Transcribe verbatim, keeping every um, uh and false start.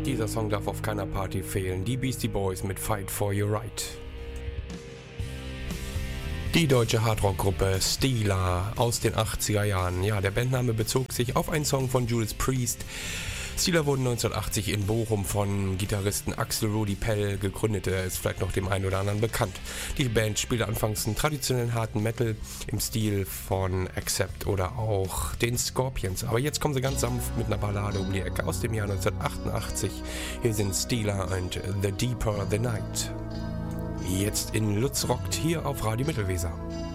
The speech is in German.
Dieser Song darf auf keiner Party fehlen. Die Beastie Boys mit Fight for Your Right. Die deutsche Hardrock-Gruppe Steeler aus den achtziger Jahren. Ja, der Bandname bezog sich auf einen Song von Judas Priest. Steeler wurden neunzehnhundertachtzig in Bochum von Gitarristen Axel Rudi Pell gegründet. Er ist vielleicht noch dem einen oder anderen bekannt. Die Band spielte anfangs einen traditionellen harten Metal im Stil von Accept oder auch den Scorpions. Aber jetzt kommen sie ganz sanft mit einer Ballade um die Ecke aus dem Jahr neunzehnhundertachtundachtzig. Hier sind Steeler und The Deeper the Night. Jetzt in Lutz rockt hier auf Radio Mittelweser.